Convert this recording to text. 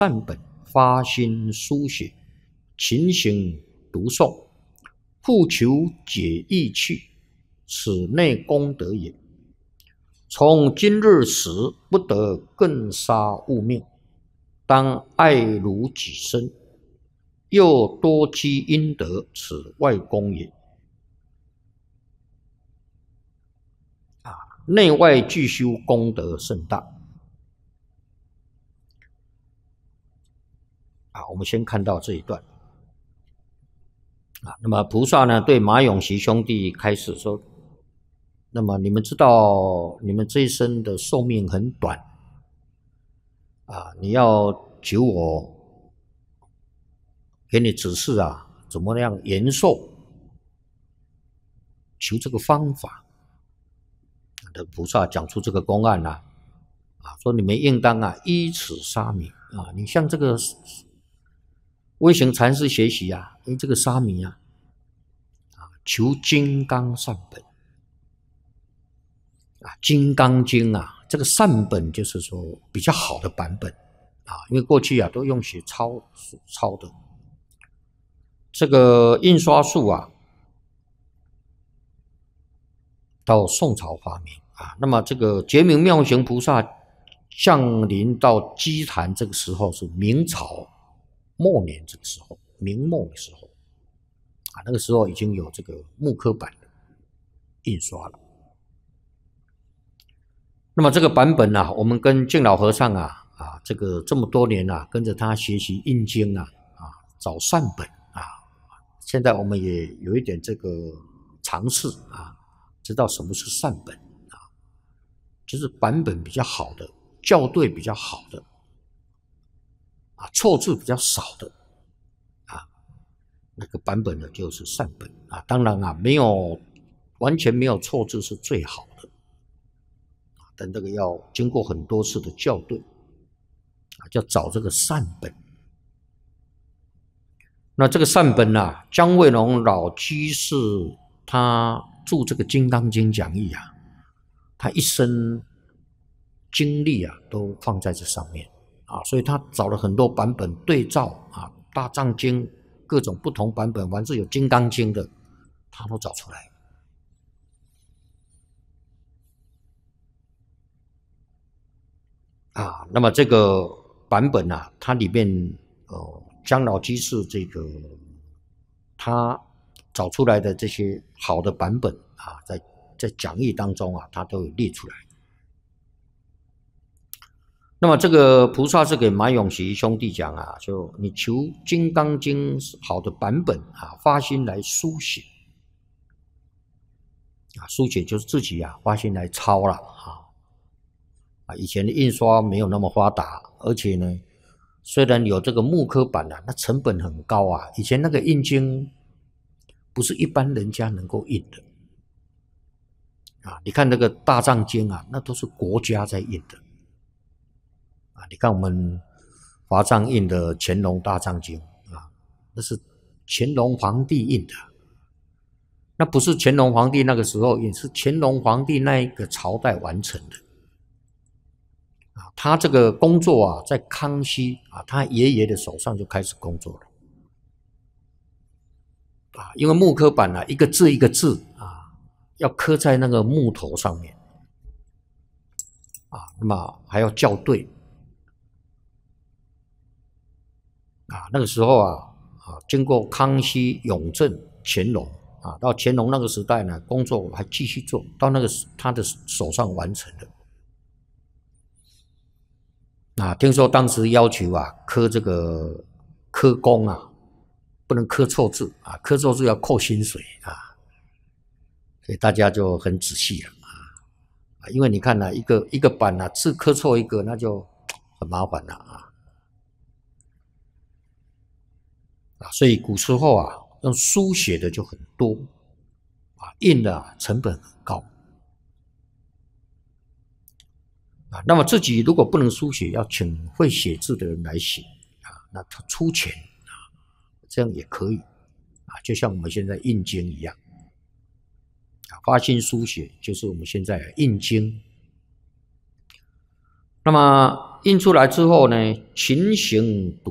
善本发心书写，勤行读诵，复求解义趣，此内功德也。从今日始，不得更杀物命，当爱如己身，又多积阴德，此外功也。内外俱修，功德甚大。我们先看到这一段。那么菩萨呢，对马永琪兄弟开始说：那么你们知道，你们这一生的寿命很短，你要求我给你指示怎么样延寿，求这个方法。菩萨讲出这个公案说你们应当依此沙弥你向这个微型禅师学习这个沙弥求金刚善本金刚经这个善本就是说比较好的版本因为过去都用写抄的，这个印刷术到宋朝发明那么这个觉明妙行菩萨降临到基坛这个时候是明朝末年，这个时候明末的时候那个时候已经有这个木刻版的印刷了。那么这个版本我们跟净老和尚这个这么多年跟着他学习印经找善本现在我们也有一点这个尝试知道什么是善本就是版本比较好的，校对比较好的错字比较少的那个版本呢就是善本当然完全没有错字是最好的但这个要经过很多次的校对叫找这个善本。那这个善本姜惠龙老居士他著这个《金刚经》讲义他一生精力都放在这上面所以他找了很多版本对照大藏经各种不同版本，凡是有《金刚经》的，他都找出来。那么这个版本它里面姜老居士这个他找出来的这些好的版本在讲义当中他都有列出来。那么这个菩萨是给马永琪兄弟讲就你求《金刚经》好的版本发心来书写书写就是自己发心来抄了以前的印刷没有那么发达，而且呢虽然有这个木刻版那成本很高以前那个印经不是一般人家能够印的你看那个大藏经那都是国家在印的你看我们华藏印的乾隆大藏经那是乾隆皇帝印的，那不是乾隆皇帝那个时候印，是乾隆皇帝那一个朝代完成的他这个工作在康熙他爷爷的手上就开始工作了因为木刻版一个字一个字要刻在那个木头上面那么还要校对那个时候经过康熙、永正、乾隆到乾隆那个时代呢，工作还继续做，到那个他的手上完成了听说当时要求刻这个刻工不能刻错字刻错字要扣薪水所以大家就很仔细了因为你看一个版字刻错一个那就很麻烦了所以古时候用书写的就很多印的成本很高那么自己如果不能书写，要请会写字的人来写那他出钱这样也可以就像我们现在印经一样发心书写就是我们现在印经那么印出来之后呢，勤行读